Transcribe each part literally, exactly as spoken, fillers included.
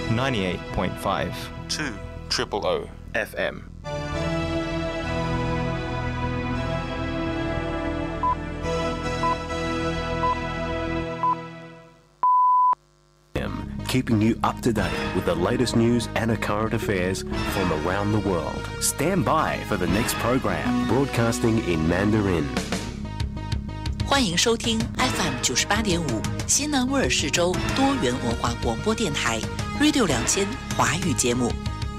ninety-eight point five two triple O F M. Keeping you up to date with the latest news and current affairs from around the world. Stand by for the next program, broadcasting in Mandarin. 欢迎收听 F M 九十八点五西南威尔士州多元文化广播电台 Radio 两千华语节目。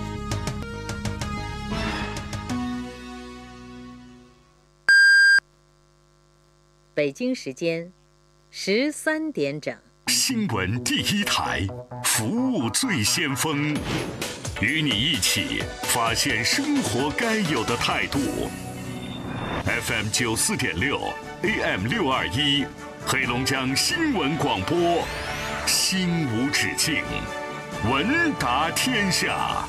北京时间十三点整。 新闻第一台，服务最先锋，与你一起发现生活该有的态度。F M 九四点六 A M 六二一，黑龙江新闻广播，心无止境，闻达天下。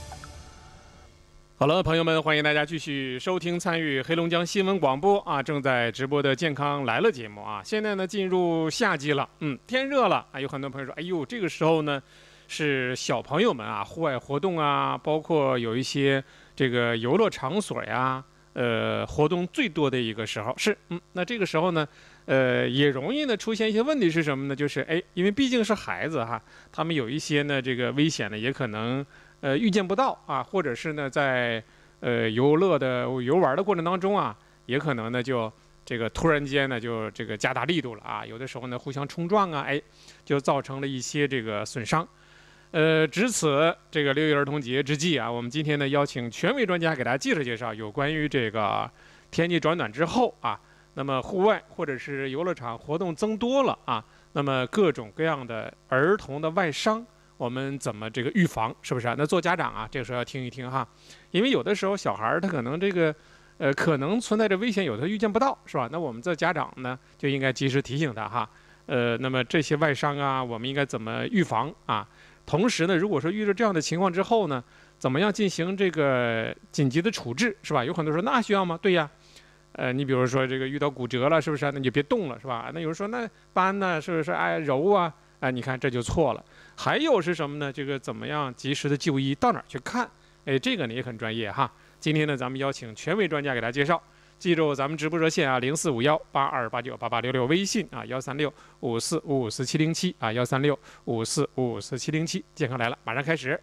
好了，朋友们，欢迎大家继续收听参与黑龙江新闻广播啊，正在直播的健康来了节目啊。现在呢进入夏季了，嗯，天热了啊，有很多朋友说，哎呦，这个时候呢是小朋友们啊户外活动啊，包括有一些这个游乐场所呀，呃，活动最多的一个时候是，嗯，那这个时候呢，呃，也容易呢出现一些问题是什么呢？就是哎，因为毕竟是孩子哈，他们有一些呢这个危险呢也可能。呃，预见不到啊，或者是呢，在呃游乐的游玩的过程当中啊，也可能呢就这个突然间呢就这个加大力度了啊，有的时候呢互相冲撞啊，哎，就造成了一些这个损伤。呃，值此这个六一儿童节之际啊，我们今天呢邀请权威专家给大家介绍介绍有关于这个天气转暖之后啊，那么户外或者是游乐场活动增多了啊，那么各种各样的儿童的外伤。我们怎么这个预防，是不是啊？那做家长啊，这个时候要听一听哈，因为有的时候小孩儿他可能这个，呃，可能存在着危险，有的预见不到，是吧？那我们做家长呢，就应该及时提醒他哈，呃，那么这些外伤啊，我们应该怎么预防啊？同时呢，如果说遇到这样的情况之后呢，怎么样进行这个紧急的处置，是吧？有很多人说那需要吗？对呀，呃，你比如说这个遇到骨折了，是不是？那你就别动了，是吧？那有人说那斑呢，是不是？哎，揉啊。哎，你看这就错了。还有是什么呢？这个怎么样及时的就医？到哪儿去看？哎，这个呢也很专业哈。今天呢，咱们邀请权威专家给大家介绍。记住咱们直播热线啊，零四五幺八二八九八八六六，微信啊幺三六五四五五四七零七啊幺三六五四五五四七零七。健康来了，马上开始。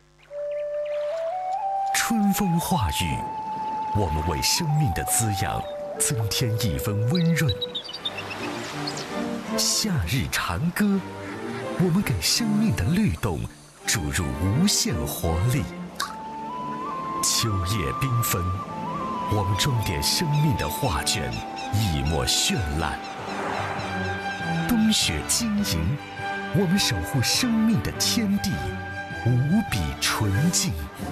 春风化雨，我们为生命的滋养增添一分温润。夏日长歌。我们给生命的律动注入无限活力。秋叶缤纷，我们装点生命的画卷，一抹绚烂。冬雪晶莹，我们守护生命的天地，无比纯净。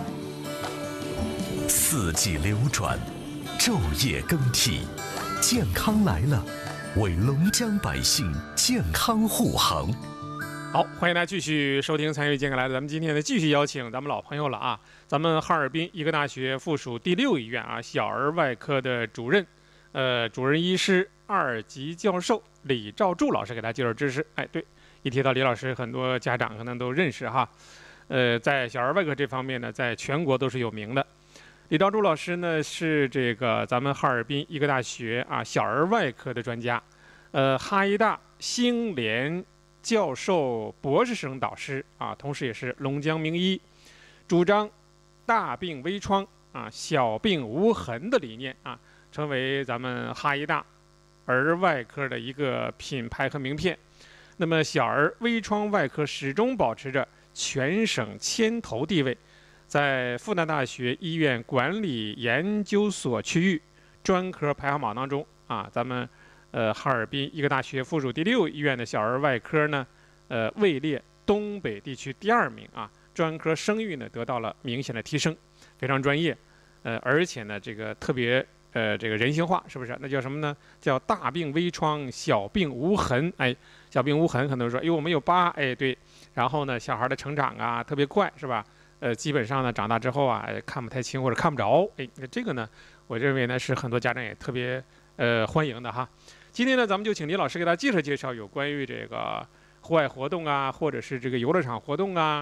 四季流转，昼夜更替，健康来了，为龙江百姓健康护航。 好，欢迎大家继续收听参与健康来了。咱们今天呢继续邀请咱们老朋友了啊，咱们哈尔滨医科大学附属第六医院啊小儿外科的主任，呃，主任医师二级教授李兆柱老师给大家介绍知识。哎，对，一提到李老师，很多家长可能都认识哈。呃，在小儿外科这方面呢，在全国都是有名的。李兆柱老师呢是这个咱们哈尔滨医科大学啊小儿外科的专家，呃，哈医大星联教授、博士生导师啊，同时也是龙江名医，主张大病微创啊、小病无痕的理念啊，成为咱们哈医大儿外科的一个品牌和名片。那么，小儿微创外科始终保持着全省牵头地位，在复旦大学医院管理研究所区域专科排行榜当中啊，咱们。呃，哈尔滨医科大学附属第六医院的小儿外科呢，呃，位列东北地区第二名啊，专科声誉呢得到了明显的提升，非常专业，呃，而且呢，这个特别呃这个人性化，是不是？那叫什么呢？叫大病微创，小病无痕。哎，小病无痕，很多人说，哎呦，我们有疤，哎，对。然后呢，小孩的成长啊特别快，是吧？呃，基本上呢，长大之后啊，看不太清或者看不着。哎，这个呢，我认为呢是很多家长也特别呃欢迎的哈。今天呢，咱们就请李老师给大家介绍介绍有关于这个户外活动啊，或者是这个游乐场活动啊，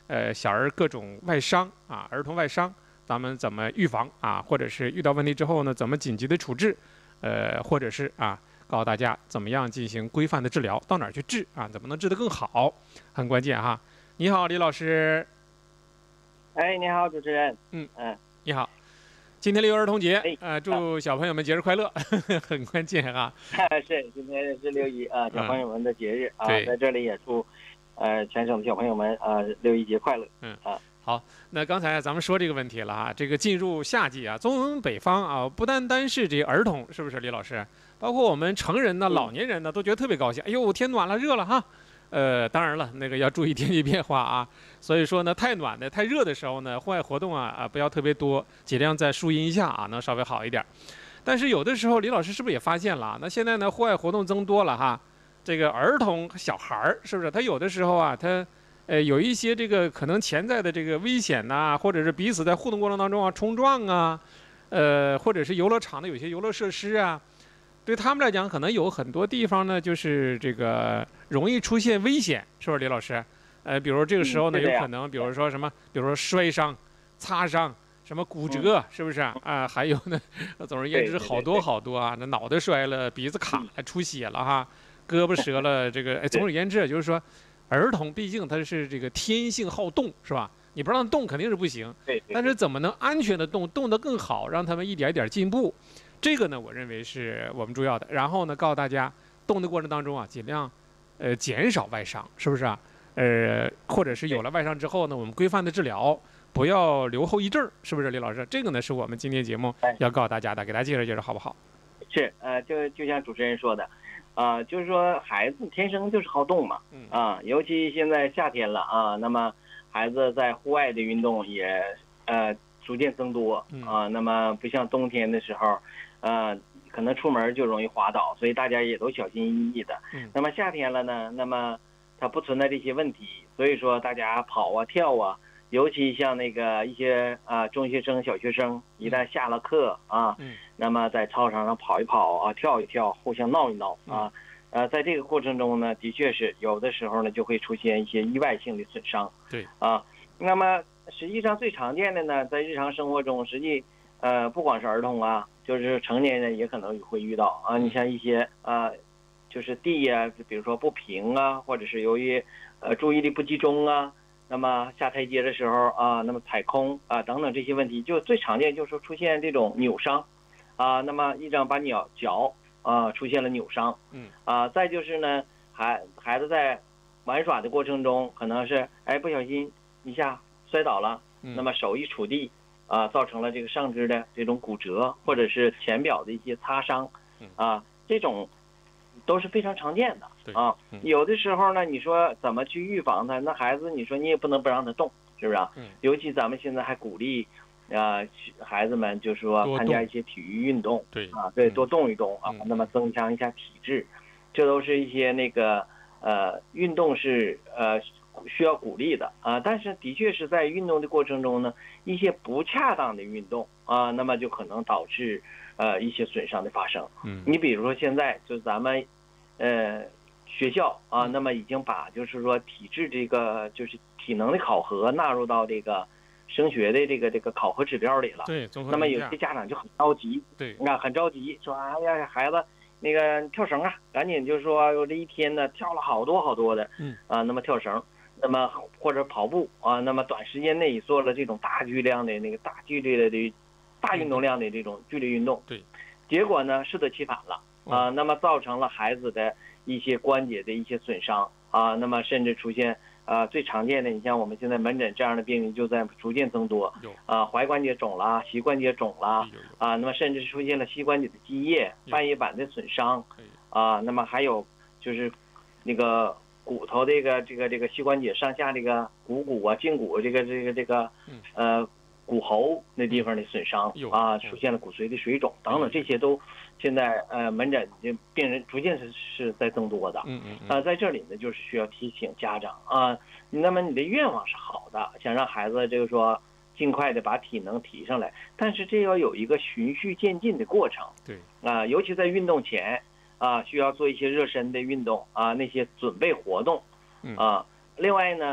呃小儿各种外伤啊，儿童外伤，咱们怎么预防啊，或者是遇到问题之后呢，怎么紧急的处置，呃，或者是啊，告诉大家怎么样进行规范的治疗，到哪儿去治啊，怎么能治得更好，很关键哈。你好，李老师。 哎，你好，主持人。 嗯嗯， 你好。今天六一儿童节， 哎、 呃，祝小朋友们节日快乐，啊、很关键哈。 是，今天是六一啊，小朋友们的节日、嗯、啊，在这里也祝，呃，全省的小朋友们啊六一节快乐。 嗯啊， 好，那刚才咱们说这个问题了哈，这个进入夏季啊，从我们北方啊，不单单是这儿童，是不是李老师？包括我们成人呢、 嗯、 老年人呢，都觉得特别高兴。哎呦，天暖了，热了哈。呃，当然了，那个要注意天气变化啊。所以说呢，太暖的、太热的时候呢，户外活动啊啊不要特别多，尽量在树荫下啊，能稍微好一点。但是有的时候，李老师是不是也发现了？那现在呢，户外活动增多了哈，这个儿童小孩儿是不是？他有的时候啊，他呃有一些这个可能潜在的这个危险呐、啊，或者是彼此在互动过程当中啊冲撞啊，呃，或者是游乐场的有些游乐设施啊。对他们来讲，可能有很多地方呢，就是这个容易出现危险，是不是李老师？呃，比如这个时候呢，有可能，比如说什么，比如说摔伤、擦伤、什么骨折，是不是啊？啊，还有呢，总而言之，好多好多啊，那脑袋摔了，鼻子卡了，出血了哈，胳膊折了，这个，哎，总而言之，就是说，儿童毕竟他是这个天性好动，是吧？你不让动肯定是不行，但是怎么能安全的动，动得更好，让他们一点一点进步？这个呢，我认为是我们重要的。然后呢，告诉大家，动的过程当中啊，尽量，呃，减少外伤，是不是啊？呃，或者是有了外伤之后呢，我们规范的治疗，不要留后遗症，是不是，李老师？这个呢，是我们今天节目要告诉大家的，给大家介绍介绍，好不好？ 是，呃，就就像主持人说的，啊、呃，就是说孩子天生就是好动嘛，啊、呃，尤其现在夏天了啊，那么孩子在户外的运动也呃逐渐增多啊、呃，那么不像冬天的时候。呃，可能出门就容易滑倒，所以大家也都小心翼翼的。 嗯， 那么夏天了呢，那么它不存在这些问题，所以说大家跑啊跳啊，尤其像那个一些啊、呃、中学生、小学生，一旦下了课啊， 嗯， 那么在操场上跑一跑啊，跳一跳，互相闹一闹啊，呃，在这个过程中呢，的确是有的时候呢就会出现一些意外性的损伤。 对啊，那么实际上最常见的呢，在日常生活中，实际呃不光是儿童啊。就是成年人也可能会遇到啊，你像一些啊，就是地呀、啊，比如说不平啊，或者是由于呃注意力不集中啊，那么下台阶的时候啊，那么踩空啊等等这些问题，就最常见就是出现这种扭伤啊，那么一张把脚脚啊出现了扭伤， 嗯啊，再就是呢，孩孩子在玩耍的过程中，可能是哎不小心一下摔倒了，那么手一触地。啊，造成了这个上肢的这种骨折，或者是前表的一些擦伤，啊，这种都是非常常见的啊。有的时候呢，你说怎么去预防它？那孩子，你说你也不能不让他动，是不是啊？尤其咱们现在还鼓励啊孩子们，就是说参加一些体育运动， 对啊，对，多动一动啊，那么增强一下体质，这都是一些那个呃运动是呃。需要鼓励的啊，但是的确是在运动的过程中呢，一些不恰当的运动啊，那么就可能导致呃一些损伤的发生。 嗯， 你比如说现在就咱们呃学校啊，那么已经把就是说体质这个就是体能的考核纳入到这个升学的这个这个考核指标里了。 对， 那么有些家长就很着急， 对， 啊，很着急，说哎呀孩子。那个跳绳啊，赶紧就是说，我这一天呢跳了好多好多的， 嗯啊，那么跳绳，那么或者跑步啊，那么短时间内做了这种大巨量的那个大剧烈的、大运动量的这种剧烈运动， 对， 结果呢适得其反了啊，那么造成了孩子的一些关节的一些损伤啊，那么甚至出现啊最常见的，你像我们现在门诊这样的病例就在逐渐增多，啊，踝关节肿了，膝关节肿了啊，那么甚至出现了膝关节的积液、半月板的损伤啊，那么还有就是那个。骨头这个这个这个膝关节上下这个股骨啊、胫骨这个这个这个呃骨喉那地方的损伤啊，出现了骨髓的水肿等等，这些都现在呃门诊的病人逐渐是是在增多的。 嗯嗯啊，在这里呢，就是需要提醒家长啊，那么你的愿望是好的，想让孩子就是说尽快的把体能提上来，但是这要有一个循序渐进的过程。 对啊，尤其在运动前。啊，需要做一些热身的运动啊，那些准备活动，啊，另外呢，还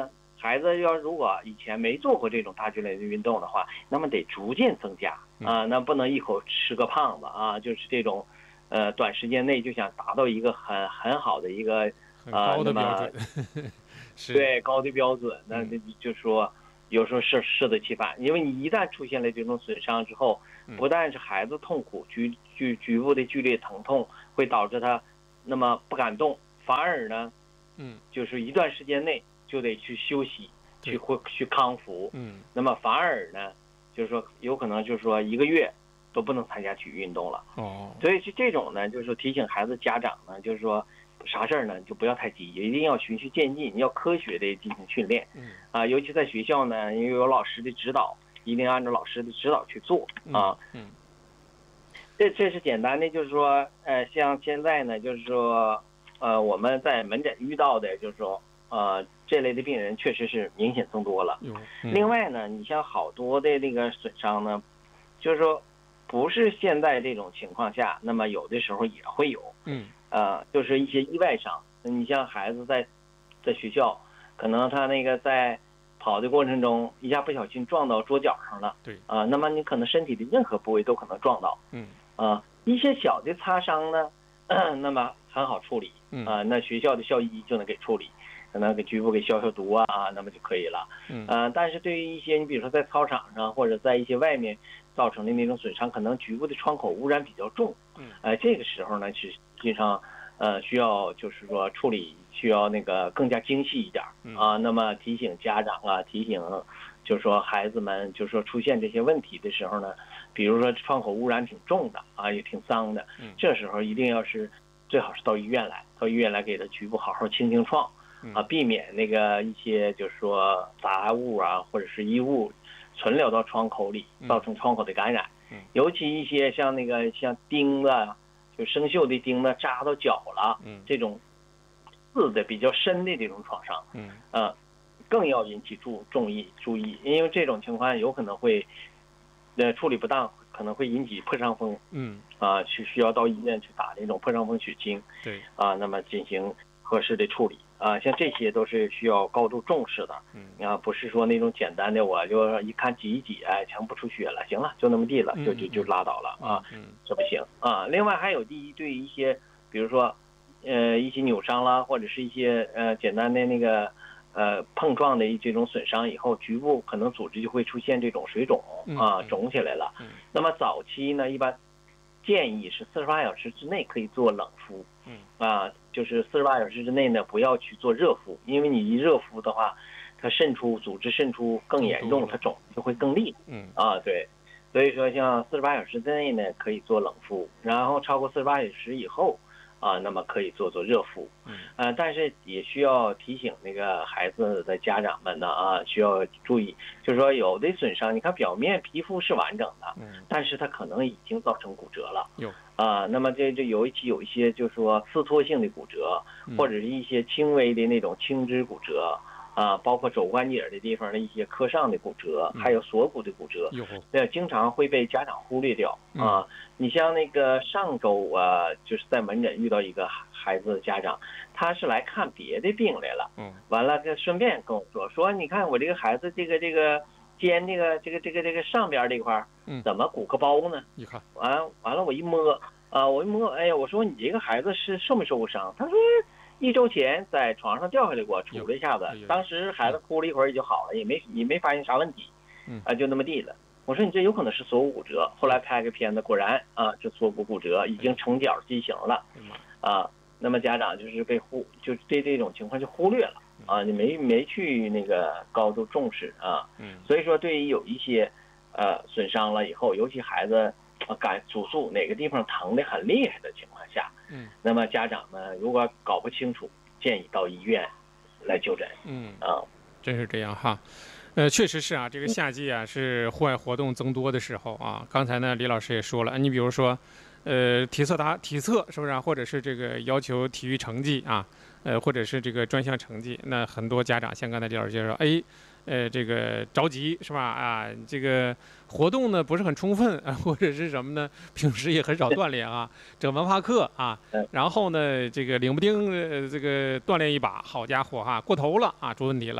孩子要如果以前没做过这种大剧烈的运动的话，那么得逐渐增加啊，那不能一口吃个胖子啊，就是这种，呃，短时间内就想达到一个很很好的一个呃，那么对高的标准，那就说有时候适适得其反，因为你一旦出现了这种损伤之后，不但是孩子痛苦，局局局部的剧烈疼痛会导致他那么不敢动，反而呢， 嗯， 就是一段时间内就得去休息，去会去康复， 嗯， 那么反而呢，就是说有可能就是说一个月都不能参加体育运动了。 哦， 所以是这种呢，就是说提醒孩子家长呢，就是说啥事儿呢就不要太急，一定要循序渐进，要科学的进行训练。 嗯， 啊，尤其在学校呢，因为有老师的指导，一定按照老师的指导去做啊。 嗯， 这这是简单的，就是说，呃，像现在呢，就是说，呃，我们在门诊遇到的，就是说，呃，这类的病人确实是明显增多了。 嗯、 另外呢，你像好多的那个损伤呢，就是说，不是现在这种情况下，那么有的时候也会有。 嗯。 呃，就是一些意外伤。你像孩子在在学校，可能他那个在跑的过程中一下不小心撞到桌角上了。 对。 啊、呃，那么你可能身体的任何部位都可能撞到。 嗯。 啊、呃，一些小的擦伤呢，那么很好处理。 嗯。 啊、呃，那学校的校医就能给处理。可能给局部给消消毒啊，那么就可以了。 嗯， 呃，但是对于一些你比如说在操场上或者在一些外面造成的那种损伤，可能局部的窗口污染比较重。 嗯， 呃，这个时候呢，实际上呃需要就是说处理需要那个更加精细一点啊。那么提醒家长啊，提醒就是说孩子们，就是说出现这些问题的时候呢，比如说窗口污染挺重的啊，也挺脏的，这时候一定要是最好是到医院来，到医院来给他局部好好清清创。啊，避免那个一些就是说杂物啊，或者是衣物存留到窗口里，造成窗口的感染。 嗯， 尤其一些像那个像钉子，就生锈的钉子扎到脚了， 嗯， 这种刺的比较深的这种创伤， 嗯， 呃，更要引起注注意注意，因为这种情况有可能会，呃，处理不当，可能会引起破伤风。 嗯， 啊，去需要到医院去打那种破伤风血清。 对， 啊，那么进行合适的处理。啊，像这些都是需要高度重视的，嗯，啊，不是说那种简单的，我就一看挤一挤，哎，强不出血了，行了，就那么地了，就就就拉倒了啊， 嗯， 这不行啊。另外还有第一，对一些，比如说，呃，一些扭伤啦，或者是一些呃简单的那个呃碰撞的这种损伤以后，局部可能组织就会出现这种水肿啊，肿起来了。那么早期呢，一般建议是四十八小时之内可以做冷敷，嗯，啊。就是四十八小时之内呢，不要去做热敷，因为你一热敷的话，它渗出组织渗出更严重，它肿就会更厉害。 嗯啊，对，所以说像四十八小时之内呢可以做冷敷，然后超过四十八小时以后啊，那么可以做做热敷。嗯，呃，但是也需要提醒那个孩子的家长们呢啊，需要注意，就是说有的损伤，你看表面皮肤是完整的，嗯，但是它可能已经造成骨折了。 有。 啊，那么这这有一期有一些就是说刺脱性的骨折，或者是一些轻微的那种轻支骨折，啊，包括肘关节的地方的一些髁上的骨折，还有锁骨的骨折，对，经常会被家长忽略掉啊。你像那个上周啊，就是在门诊遇到一个孩子的家长，他是来看别的病来了，嗯，完了，顺便跟我说说，你看我这个孩子这个这个。肩这个这个这个这个上边这块嗯，怎么鼓个包呢？ 你看， 完完了，我一摸啊，我一摸，哎呀，我说你这个孩子是受没受过伤？他说一周前在床上掉下来过，杵了一下子，当时孩子哭了一会儿也就好了，也没也没发现啥问题，啊，就那么地了。我说你这有可能是锁骨骨折，后来拍个片子，果然啊，这锁骨骨折已经成角畸形了，啊，那么家长就是被忽就对这种情况就忽略了。啊，你没没去那个高度重视啊，嗯，所以说对于有一些呃损伤了以后，尤其孩子感主诉哪个地方疼得很厉害的情况下，嗯，那么家长们如果搞不清楚，建议到医院来就诊，嗯啊， 真是这样哈。呃，确实是啊，这个夏季啊是户外活动增多的时候啊。刚才呢，李老师也说了，你比如说，呃，体测答体测是不是啊？或者是这个要求体育成绩啊，呃，或者是这个专项成绩，那很多家长像刚才李老师介绍，哎，呃，这个着急是吧？啊，这个活动呢不是很充分啊，或者是什么呢？平时也很少锻炼啊，整文化课啊，然后呢，这个领不丁呃这个锻炼一把，好家伙哈，过头了啊，出问题了。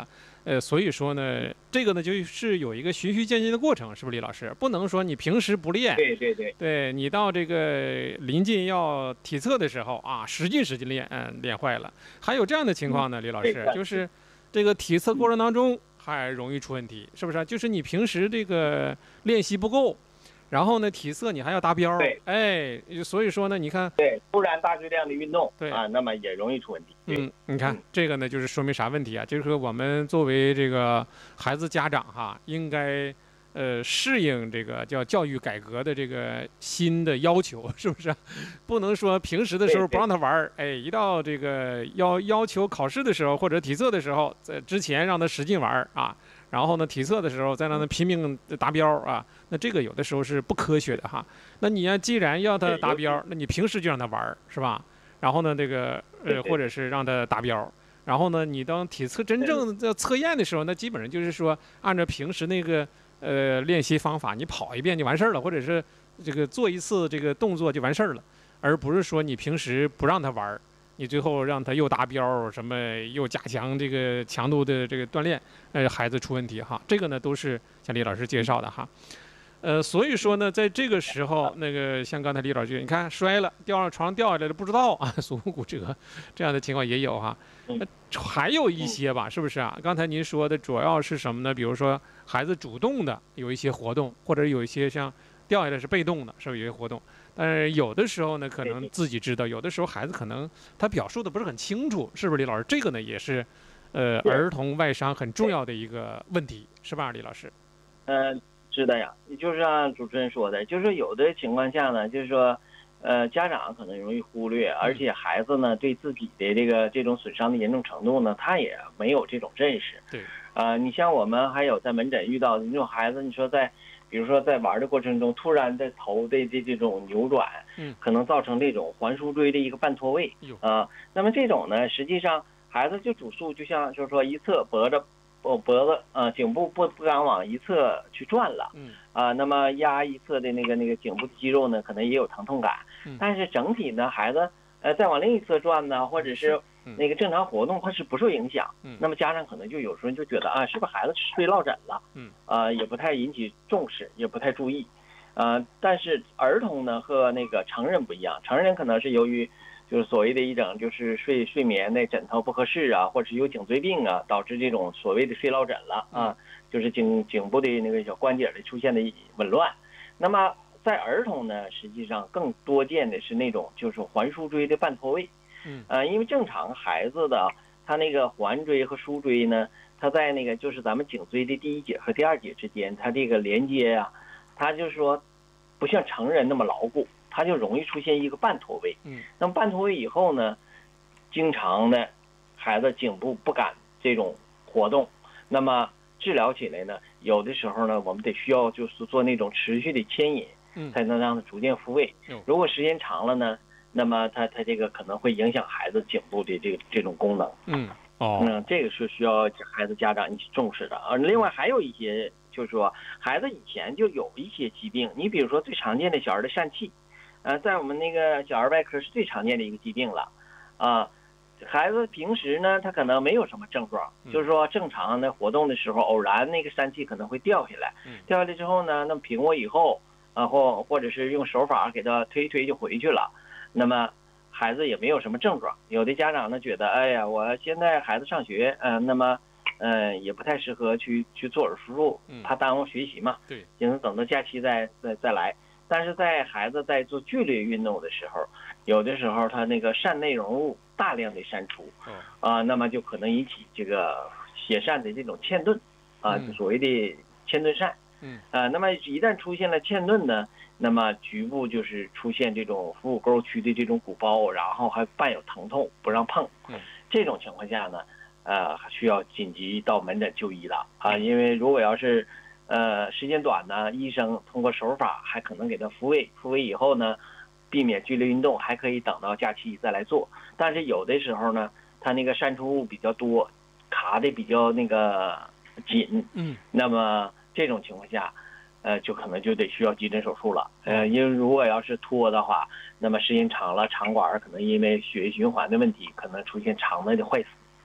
呃，所以说呢，这个呢就是有一个循序渐进的过程，是不是李老师？不能说你平时不练， 对对对， 对你到这个临近要体测的时候啊，使劲使劲练，嗯，练坏了。还有这样的情况呢，李老师，就是这个体测过程当中还容易出问题，是不是？就是你平时这个练习不够。然后呢，体测你还要达标， 对， 哎，所以说呢，你看， 对，突然大质量的运动， 对啊，那么也容易出问题。 嗯，你看、嗯、这个呢，就是说明啥问题啊？就是我们作为这个孩子家长哈，应该呃适应这个叫教育改革的这个新的要求，是不是？不能说平时的时候不让他玩儿，哎，一到这个要要求考试的时候或者体测的时候，在之前让他使劲玩儿啊。然后呢，体测的时候再让他拼命达标啊，那这个有的时候是不科学的哈。那你要既然要他达标，那你平时就让他玩是吧？然后呢，这个呃，或者是让他达标。然后呢，你当体测真正要测验的时候，那基本上就是说按照平时那个呃练习方法，你跑一遍就完事儿了，或者是这个做一次这个动作就完事儿了，而不是说你平时不让他玩。你最后让他又达标，什么又加强这个强度的这个锻炼，呃，孩子出问题哈。这个呢都是像李老师介绍的哈。呃，所以说呢，在这个时候，那个像刚才李老师，你看摔了，掉上床上掉下来了，不知道啊，锁骨骨折这样的情况也有哈。呃、还有一些吧，是不是啊？刚才您说的主要是什么呢？比如说孩子主动的有一些活动，或者有一些像掉下来是被动的，是不是有些活动？但是有的时候呢，可能自己知道；有的时候孩子可能他表述的不是很清楚，是不是李老师？这个呢也是，呃，儿童外伤很重要的一个问题，是吧，李老师？ 嗯、呃，是的呀，就是像主持人说的，就是有的情况下呢，就是说，呃，家长可能容易忽略，而且孩子呢对自己的这个这种损伤的严重程度呢，他也没有这种认识。 对。 啊、呃，你像我们还有在门诊遇到的那种孩子，你说在。比如说，在玩的过程中，突然在头的这这种扭转， 嗯， 可能造成这种环枢椎的一个半脱位，啊、呃，那么这种呢，实际上孩子就主诉，就像就是说一侧脖子，脖脖子，呃，颈部不不敢往一侧去转了， 嗯， 啊、呃，那么压一侧的那个那个颈部的肌肉呢，可能也有疼痛感， 嗯， 但是整体呢，孩子呃再往另一侧转呢，或者是那个正常活动，它是不受影响。 嗯， 那么家长可能就有时候就觉得啊，是不是孩子睡落枕了？ 嗯， 啊、呃，也不太引起重视，也不太注意。呃，但是儿童呢和那个成人不一样，成人可能是由于就是所谓的一种就是睡睡眠的枕头不合适啊，或者是有颈椎病啊，导致这种所谓的睡落枕了啊，就是颈颈部的那个小关节的出现的紊乱。那么在儿童呢，实际上更多见的是那种就是环枢椎的半脱位。 嗯， 呃，因为正常孩子的他那个环椎和枢椎呢，它在那个就是咱们颈椎的第一节和第二节之间，它这个连接呀、啊，它就是说不像成人那么牢固，它就容易出现一个半脱位。 嗯， 那么半脱位以后呢，经常的孩子颈部不敢这种活动，那么治疗起来呢，有的时候呢，我们得需要就是做那种持续的牵引， 嗯， 才能让它逐渐复位。如果时间长了呢，那么它它这个可能会影响孩子颈部的这个这种功能。 嗯，哦， 嗯，这个是需要孩子家长一起重视的啊。另外还有一些就是说，孩子以前就有一些疾病，你比如说最常见的小儿的疝气，呃，在我们那个小儿外科是最常见的一个疾病了，啊。孩子平时呢，他可能没有什么症状，就是说正常的活动的时候，偶然那个疝气可能会掉下来，掉下来之后呢，那么平卧以后，然后或者是用手法给他推一推就回去了。那么孩子也没有什么症状，有的家长呢觉得，哎呀，我现在孩子上学，嗯、呃，那么，嗯、呃，也不太适合去去做耳术，怕耽误学习嘛， 对， 行，等到假期再再再来。但是在孩子在做剧烈运动的时候，有的时候他那个疝内容物大量的删除，啊、呃，那么就可能引起这个血疝的这种嵌顿，啊、呃，所谓的嵌顿疝。 嗯， 啊、呃，那么一旦出现了嵌顿呢，那么局部就是出现这种腹股沟区的这种鼓包，然后还伴有疼痛，不让碰。 嗯， 这种情况下呢，呃，需要紧急到门诊就医了啊，因为如果要是呃时间短呢，医生通过手法还可能给他复位，复位以后呢，避免剧烈运动，还可以等到假期再来做。但是有的时候呢，他那个删除物比较多，卡的比较那个紧， 嗯， 那么这种情况下，呃，就可能就得需要急诊手术了。呃，因为如果要是拖的话，那么时间长了，肠管可能因为血液循环的问题，可能出现肠内的坏死。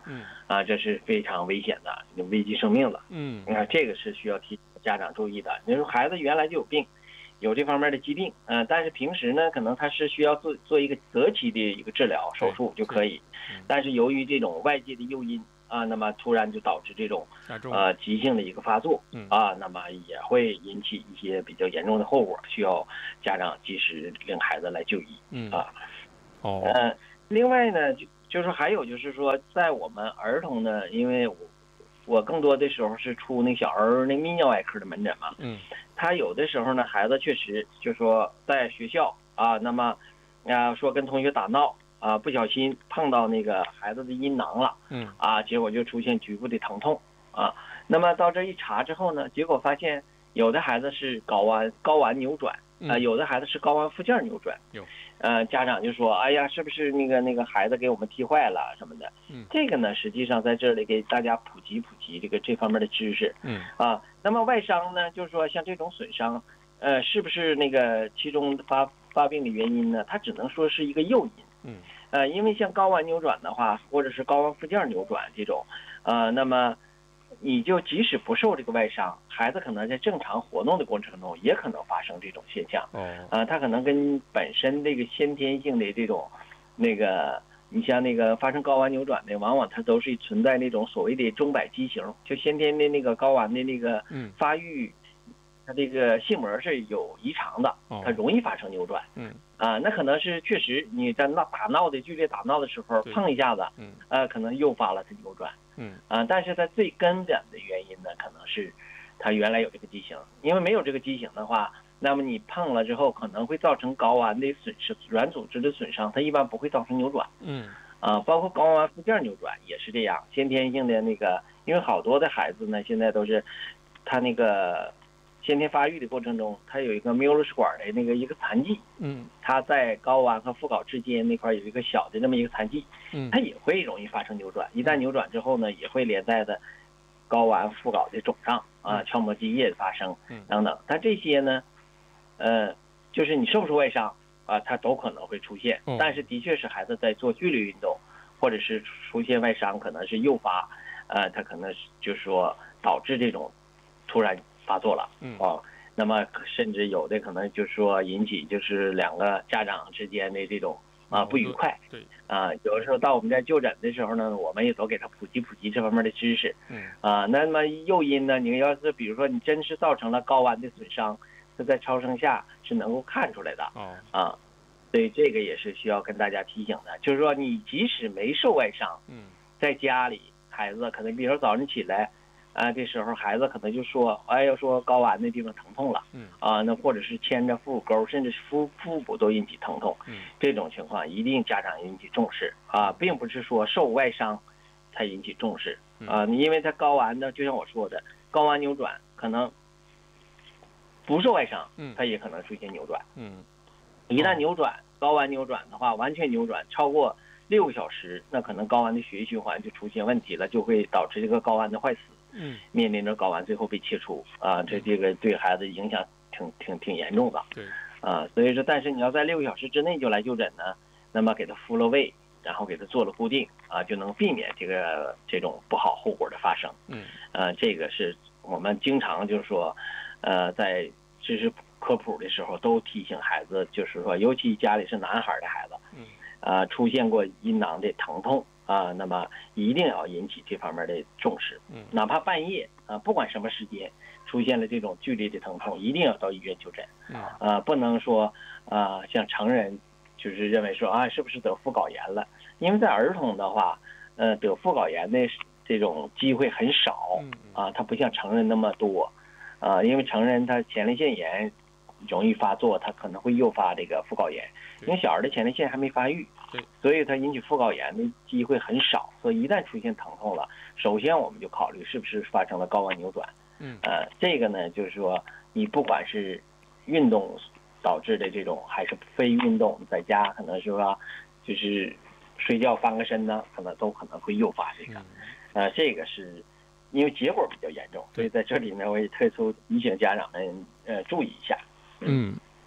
嗯， 啊，这是非常危险的，危及生命的。 嗯， 啊，这个是需要提醒家长注意的。你说孩子原来就有病，有这方面的疾病，嗯、呃，但是平时呢，可能他是需要做做一个择期的一个治疗手术就可以，但是由于这种外界的诱因啊，那么突然就导致这种呃急性的一个发作啊，那么也会引起一些比较严重的后果，需要家长及时领孩子来就医。 嗯啊， 哦， 呃，另外呢，就就是还有就是说，在我们儿童呢，因为我我更多的时候是出那小儿那泌尿外科的门诊嘛， 嗯， 他有的时候呢，孩子确实就说在学校啊，那么啊说跟同学打闹。啊，不小心碰到那个孩子的阴囊了， 嗯， 啊，结果就出现局部的疼痛，啊，那么到这一查之后呢，结果发现有的孩子是睾丸睾丸扭转，啊，有的孩子是睾丸附件扭转， 有， 呃，家长就说，哎呀，是不是那个那个孩子给我们踢坏了什么的？ 嗯， 这个呢，实际上在这里给大家普及普及这个这方面的知识， 嗯， 啊，那么外伤呢，就是说像这种损伤，呃，是不是那个其中发发病的原因呢？它只能说是一个诱因。 嗯， 呃，因为像睾丸扭转的话，或者是睾丸附件扭转这种，呃，那么你就即使不受这个外伤，孩子可能在正常活动的过程中，也可能发生这种现象。 哦， 呃，它可能跟本身这个先天性的这种，那个，你像那个发生睾丸扭转的，往往它都是存在那种所谓的中摆畸形，就先天的那个睾丸的那个发育。它这个性膜是有异常的，它容易发生扭转。 嗯， 啊，那可能是确实你在闹打闹的剧烈打闹的时候碰一下子， 嗯， 呃，可能诱发了它扭转。 嗯， 啊，但是它最根本的原因呢，可能是它原来有这个畸形，因为没有这个畸形的话，那么你碰了之后可能会造成睾丸的损失、软组织的损伤，它一般不会造成扭转。 嗯， 啊，包括睾丸附件扭转也是这样，先天性的那个，因为好多的孩子呢，现在都是他那个。先天发育的过程中，它有一个缪勒氏管的那个一个残疾， 嗯， 它在睾丸和附睾之间那块有一个小的这么一个残疾， 嗯， 它也会容易发生扭转。一旦扭转之后呢，也会连带的睾丸、附睾的肿胀啊、鞘膜积液发生等等。但这些呢，呃，就是你受不受外伤啊，它都可能会出现。但是的确是孩子在做剧烈运动，或者是出现外伤，可能是诱发，呃，它可能是就是说导致这种突然。发作了， 嗯啊，那么甚至有的可能就是说引起就是两个家长之间的这种啊不愉快， 对， 啊，有的时候到我们这就诊的时候呢，我们也都给他普及普及这方面的知识， 嗯， 啊，那么诱因呢，你要是比如说你真是造成了睾丸的损伤，这在超声下是能够看出来的， 哦， 啊，所以这个也是需要跟大家提醒的，就是说你即使没受外伤， 嗯，在家里孩子可能比如说早上起来。啊，这时候孩子可能就说，哎，要说睾丸那地方疼痛了， 嗯， 啊，那或者是牵着腹股沟，甚至是腹腹部都引起疼痛， 嗯， 这种情况一定家长引起重视啊，并不是说受外伤才引起重视啊，因为它睾丸呢，就像我说的，睾丸扭转可能不受外伤， 嗯， 它也可能出现扭转， 嗯， 一旦扭转，睾丸扭转的话，完全扭转超过六个小时，那可能睾丸的血液循环就出现问题了，就会导致这个睾丸的坏死。 嗯， 面临着睾丸最后被切除啊，这这个对孩子影响挺挺挺严重的。 对， 啊，所以说，但是你要在六个小时之内就来就诊呢，那么给他敷了位，然后给他做了固定啊，就能避免这个这种不好后果的发生。 嗯， 呃，这个是我们经常就是说，呃，在知识科普的时候都提醒孩子，就是说，尤其家里是男孩的孩子， 嗯， 啊，出现过阴囊的疼痛。啊，那么一定要引起这方面的重视， 嗯， 哪怕半夜啊，不管什么时间出现了这种剧烈的疼痛，一定要到医院就诊， 嗯， 啊，不能说啊，像成人就是认为说啊，是不是得副睾炎了？因为在儿童的话，呃，得副睾炎的这种机会很少，啊，它不像成人那么多，啊，因为成人他前列腺炎容易发作，它可能会诱发这个副睾炎，因为小儿的前列腺还没发育。 对， 所以它引起副睾炎的机会很少，所以一旦出现疼痛了，首先我们就考虑是不是发生了睾丸扭转。 嗯， 呃，这个呢，就是说你不管是运动导致的这种，还是非运动，在家可能是说就是睡觉翻个身呢，可能都可能会诱发这个。呃，这个是因为结果比较严重，所以在这里呢，我也特殊提醒家长们呃注意一下。 嗯。对，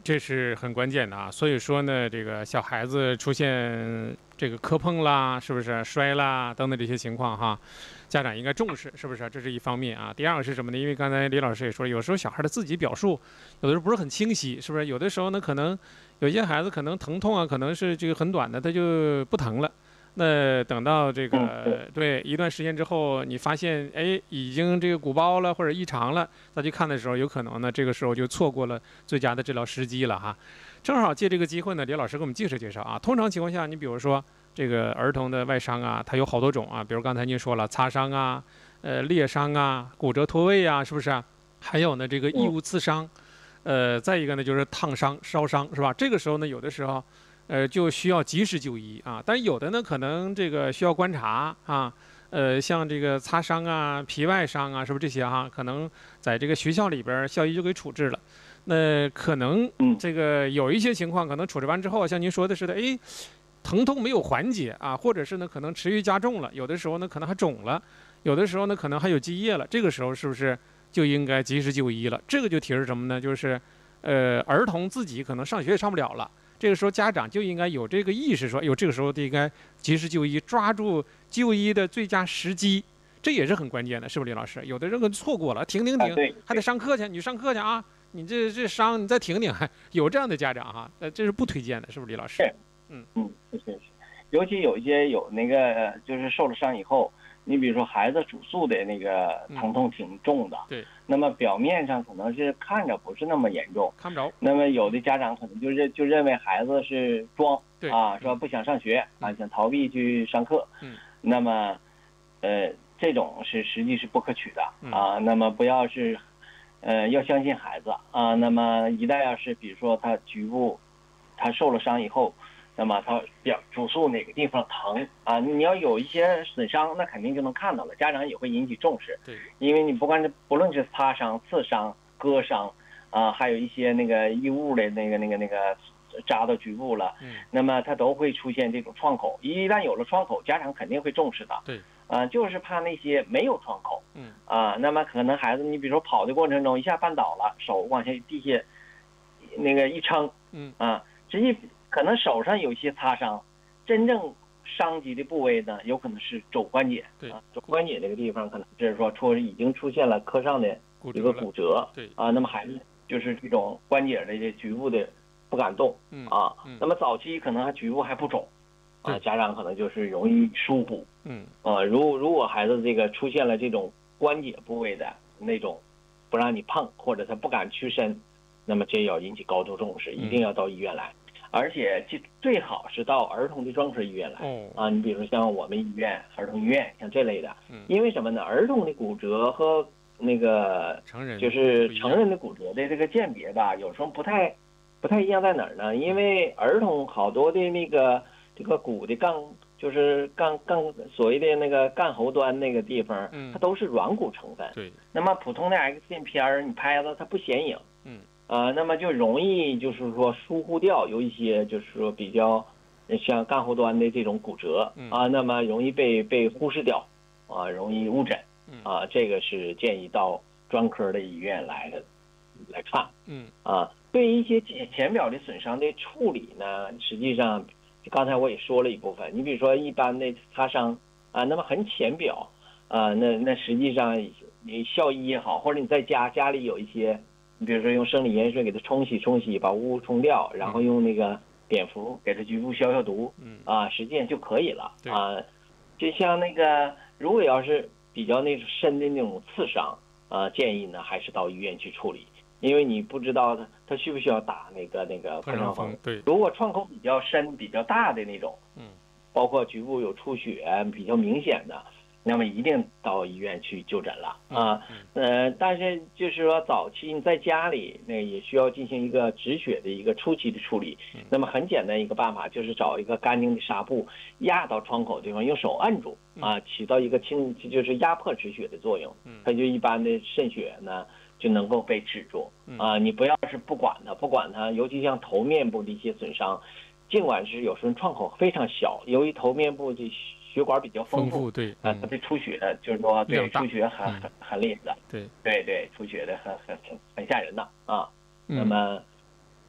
这是很关键的啊。所以说呢，这个小孩子出现这个磕碰啦，是不是摔啦等等这些情况哈，家长应该重视，是不是？这是一方面啊。第二个是什么呢？因为刚才李老师也说，有时候小孩的自己表述有的时候不是很清晰，是不是？有的时候呢，可能有些孩子可能疼痛啊，可能是这个很短的，他就不疼了。那等到这个对一段时间之后，你发现哎已经这个鼓包了或者异常了，再去看的时候，有可能呢这个时候就错过了最佳的治疗时机了哈。正好借这个机会呢，李老师给我们介绍介绍啊。通常情况下，你比如说这个儿童的外伤啊，它有好多种啊，比如刚才您说了擦伤啊、呃裂伤啊、骨折脱位啊，是不是啊？还有呢这个异物刺伤，呃再一个呢就是烫伤、烧伤，是吧？这个时候呢有的时候。呃，就需要及时就医啊，但有的呢，可能这个需要观察啊，呃，像这个擦伤啊、皮外伤啊，是不是这些哈、啊？可能在这个学校里边，校医就给处置了。那可能这个有一些情况，可能处置完之后，像您说的似的，哎，疼痛没有缓解啊，或者是呢，可能持续加重了，有的时候呢，可能还肿了，有的时候呢，可能还有积液了。这个时候是不是就应该及时就医了？这个就提示什么呢？就是，呃，儿童自己可能上学也上不了了。这个时候家长就应该有这个意识，说，有这个时候就应该及时就医，抓住就医的最佳时机，这也是很关键的，是不是李老师？有的人错过了，停停停，还得上课去，你上课去啊，你这这伤你再停停，有这样的家长哈，呃，这是不推荐的，是不是李老师？ 嗯嗯，是是是，尤其有一些有那个就是受了伤以后。你比如说孩子主诉的那个疼痛挺重的， 嗯、对， 那么表面上可能是看着不是那么严重， 看不着。 那么有的家长可能就认就认为孩子是装啊，说不想上学啊，想逃避去上课， 嗯， 那么，呃，这种是实际是不可取的啊。 嗯、 那么不要是，呃，要相信孩子啊。那么一旦要是比如说他局部，他受了伤以后。那么他表主诉哪个地方疼啊？你要有一些损伤，那肯定就能看到了，家长也会引起重视。 对， 因为你不管是不论是擦伤、刺伤、割伤，啊，还有一些那个异物的那个那个那个扎到局部了， 嗯， 那么它都会出现这种创口。一旦有了创口，家长肯定会重视的。 对， 啊，就是怕那些没有创口， 嗯， 啊，那么可能孩子你比如说跑的过程中一下绊倒了，手往下地下那个一撑， 嗯， 啊，实际。可能手上有一些擦伤，真正伤及的部位呢，有可能是肘关节。 对啊，肘关节这个地方可能就是说出已经出现了磕上的一个骨折。 对啊，那么孩子就是这种关节的这局部的不敢动。 嗯啊， 嗯、 那么早期可能还局部还不肿，啊，家长可能就是容易疏忽。 嗯啊，如如果孩子这个出现了这种关节部位的那种不让你碰，或者他不敢屈伸，那么这要引起高度重视，一定要到医院来。而且最好是到儿童的专科医院来、 哦、 啊，你比如像我们医院、儿童医院，像这类的， 嗯、 因为什么呢？儿童的骨折和那个成人就是成人的骨折的这个鉴别吧，有时候不太不太一样在哪儿呢？因为儿童好多的那个这个骨的杠，就是杠杠所谓的那个干喉端那个地方， 嗯、 它都是软骨成分。 对， 那么普通的 X 线片儿你拍的它不显影。 嗯。 呃，那么就容易就是说疏忽掉有一些就是说比较像干喉端的这种骨折啊，那么容易被被忽视掉啊，容易误诊啊，这个是建议到专科的医院来来看。 嗯啊，对于一些浅表的损伤的处理呢，实际上刚才我也说了一部分，你比如说一般的擦伤啊，那么很浅表啊，那那实际上你校医也好，或者你在家家里有一些。你比如说用生理盐水给它冲洗冲洗，把污冲掉，然后用那个碘伏给它局部消消毒， 嗯啊，实际上就可以了啊。就像那个，如果要是比较那种深的那种刺伤啊，建议呢还是到医院去处理，因为你不知道它它需不需要打那个那个破伤风。 对， 如果创口比较深、比较大的那种， 嗯， 包括局部有出血比较明显的。那么一定到医院去就诊了啊，呃，但是就是说早期你在家里那也需要进行一个止血的一个初期的处理。那么很简单一个办法就是找一个干净的纱布压到创口地方，用手按住啊，起到一个清就是压迫止血的作用。它就一般的渗血呢就能够被止住啊。你不要是不管它，不管它，尤其像头面部的一些损伤，尽管是有时候创口非常小，由于头面部的血管比较丰富， 对， 啊，它的出血就是说，对，出血很很很厉害的， 对， 对对，出血的很很很很吓人的啊。 嗯、 那么，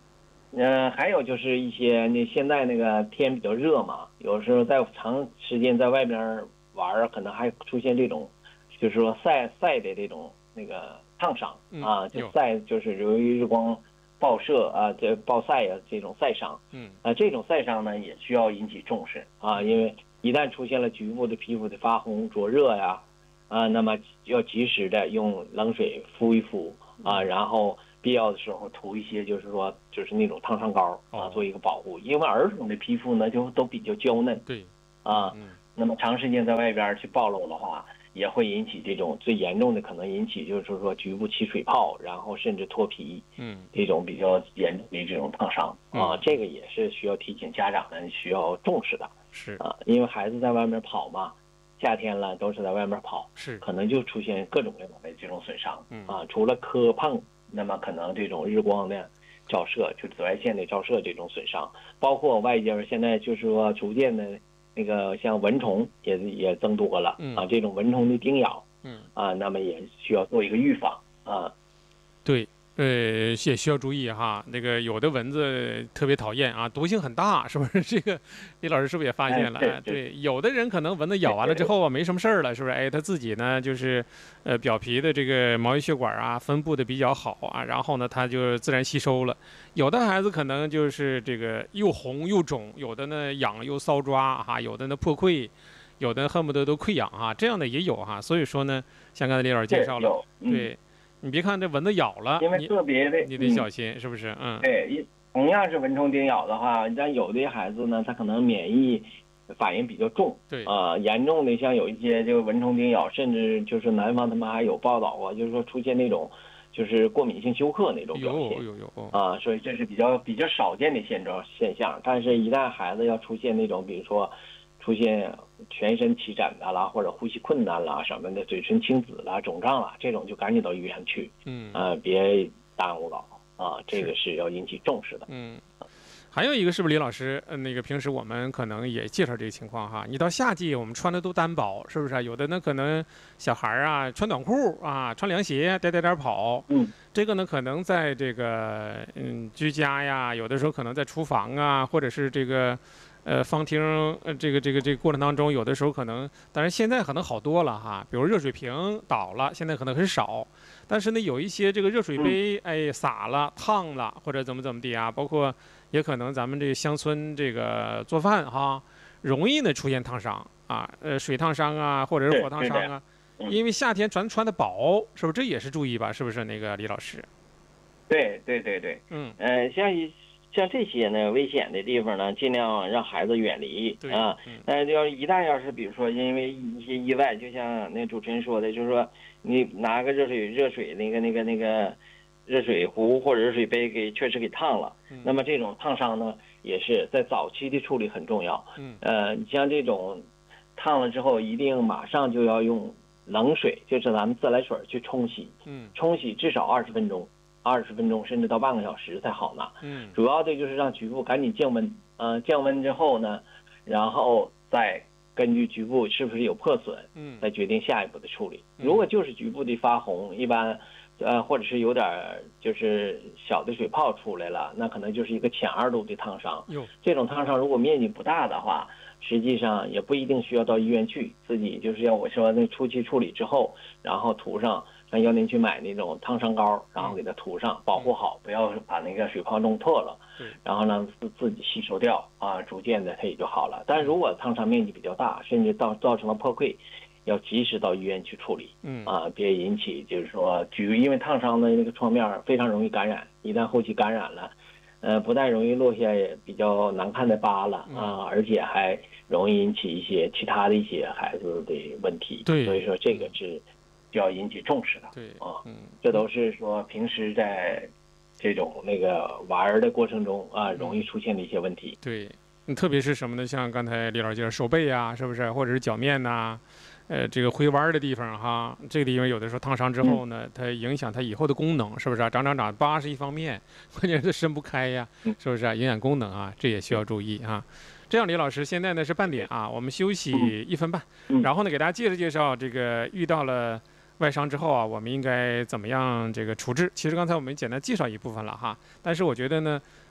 呃，还有就是一些那现在那个天比较热嘛，有时候在长时间在外边玩儿，可能还出现这种，就是说晒晒的这种那个烫伤啊，就晒就是由于日光暴射啊，这暴晒啊这种晒伤， 嗯， 啊这种晒伤呢也需要引起重视啊，因为一旦出现了局部的皮肤的发红、灼热呀，啊，那么要及时的用冷水敷一敷啊，然后必要的时候涂一些，就是说就是那种烫伤膏啊，做一个保护。因为儿童的皮肤呢就都比较娇嫩， 对， 啊，那么长时间在外边去暴露的话，也会引起这种最严重的可能引起就是说局部起水泡，然后甚至脱皮， 嗯， 这种比较严重的这种烫伤啊，这个也是需要提醒家长们需要重视的。 是啊，因为孩子在外面跑嘛，夏天了都是在外面跑， 是可能就出现各种各样的这种损伤， 嗯啊，除了磕碰，那么可能这种日光的照射，就紫外线的照射这种损伤，包括外界现在就是说逐渐的那个像蚊虫也也增多了， 嗯、 啊，这种蚊虫的叮咬， 嗯啊，那么也需要做一个预防啊。 对。呃，也需要注意哈，那个有的蚊子特别讨厌啊，毒性很大，是不是？这个李老师是不是也发现了？ 哎、 对, 对，有的人可能蚊子咬完了之后啊，没什么事儿了，是不是？哎，他自己呢，就是呃表皮的这个毛细血管啊分布的比较好啊，然后呢，它就自然吸收了。有的孩子可能就是这个又红又肿，有的呢痒又搔抓哈，有的呢破溃，有的恨不得都溃疡哈，这样的也有哈。所以说呢，像刚才李老师介绍了， 嗯、 对。你别看这蚊子咬了， 因为个别的你得小心，嗯、是不是？嗯， 对，同样是蚊虫叮咬的话，但有的孩子呢，他可能免疫反应比较重， 对啊、呃，严重的像有一些这个蚊虫叮咬，甚至就是南方他们还有报道过，就是说出现那种就是过敏性休克那种表现， 有有有啊，所以这是比较比较少见的现状现象。但是，一旦孩子要出现那种，比如说出现全身起疹的啦，或者呼吸困难啦什么的，嘴唇青紫啦、肿胀啦，这种就赶紧到医院去， 嗯， 呃，别耽误了啊，这个是要引起重视的。 嗯，还有一个是不是李老师？呃，那个平时我们可能也介绍这个情况哈。你到夏季，我们穿的都单薄，是不是？有的呢，可能小孩啊穿短裤啊，穿凉鞋颠颠颠跑， 嗯， 这个呢可能在这个嗯居家呀，有的时候可能在厨房啊，或者是这个。呃，方厅呃，这个这个这个过程当中，有的时候可能，当然现在可能好多了哈，比如热水瓶倒了，现在可能很少，但是呢，有一些这个热水杯，哎，洒了、烫了，或者怎么怎么地啊，包括也可能咱们这个乡村这个做饭哈，容易呢出现烫伤啊，呃，水烫伤啊，或者是火烫伤啊，因为夏天咱穿的薄，是不是？这也是注意吧？是不是那个李老师？ 对对对对， 嗯， 呃，像一。像这些呢危险的地方呢，尽量让孩子远离啊。但是要一旦要是比如说因为一些意外，就像那主持人说的，就是说你拿个热水热水那个那个那个热水壶或者热水杯给确实给烫了， 嗯、 那么这种烫伤呢也是在早期的处理很重要。 嗯， 呃，你像这种烫了之后，一定马上就要用冷水，就是咱们自来水去冲洗。 嗯， 冲洗至少二十分钟。二十分钟甚至到半个小时才好呢。 嗯， 主要的就是让局部赶紧降温。呃，降温之后呢，然后再根据局部是不是有破损， 嗯， 再决定下一步的处理。如果就是局部的发红，一般，呃，或者是有点就是小的水泡出来了，那可能就是一个浅二度的烫伤。这种烫伤如果面积不大的话，实际上也不一定需要到医院去，自己就是要我说那初期处理之后，然后涂上。上药店去买那种烫伤膏，然后给它涂上，保护好，不要把那个水泡弄破了。然后呢自自己吸收掉啊，逐渐的它也就好了。但是如果烫伤面积比较大，甚至到造成了破溃，要及时到医院去处理。 嗯啊，别引起就是说局，因为烫伤的那个创面非常容易感染，一旦后期感染了，呃，不但容易落下比较难看的疤了啊，而且还容易引起一些其他的一些孩子的问题。 对， 所以说这个是。就要引起重视的， 对啊， 嗯， 这都是说平时在这种那个玩的过程中啊，容易出现的一些问题。 对，特别是什么呢？像刚才李老师介绍手背啊，是不是？或者是脚面呐、啊，呃，这个回弯的地方哈，这个地方有的时候烫伤之后呢，嗯、它影响它以后的功能，是不是、啊？长长长疤是一方面，关键是伸不开呀，是不是、啊？影响功能啊，这也需要注意啊。这样，李老师，现在呢是半点啊，我们休息一分半，然后呢给大家介绍介绍这个遇到了。外伤之后啊，我们应该怎么样这个处置？其实刚才我们简单介绍一部分了哈，但是我觉得呢，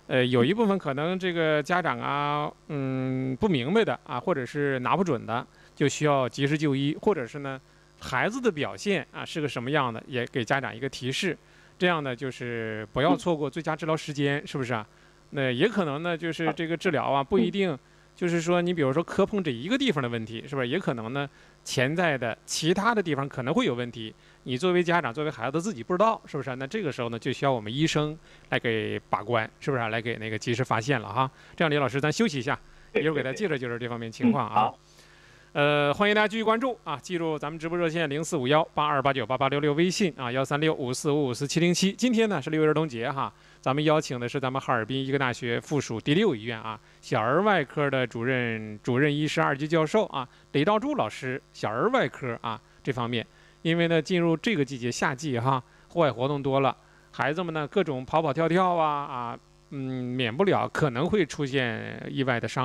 呃，有一部分可能这个家长啊，嗯，不明白的啊，或者是拿不准的，就需要及时就医，或者是呢，孩子的表现啊是个什么样的，也给家长一个提示，这样呢，就是不要错过最佳治疗时间，是不是啊？那也可能呢，就是这个治疗啊，不一定就是说你比如说磕碰这一个地方的问题，是不是？也可能呢，潜在的其他的地方可能会有问题。你作为家长，作为孩子自己不知道，是不是？那这个时候呢，就需要我们医生来给把关，是不是？来给那个及时发现了哈。这样，李老师，咱休息一下，一会儿给他介绍介绍这方面情况啊。呃，欢迎大家继续关注啊！记住咱们直播热线零四五幺八二八九八八六六，微信啊幺三六五四五五四七零七。今天呢是六一儿童节哈，咱们邀请的是咱们哈尔滨医科大学附属第六医院啊小儿外科的主任主任医师二级教授啊雷兆柱老师，小儿外科啊这方面。因为呢进入这个季节夏季哈，户外活动多了，孩子们呢各种跑跑跳跳啊啊嗯，免不了可能会出现意外的伤。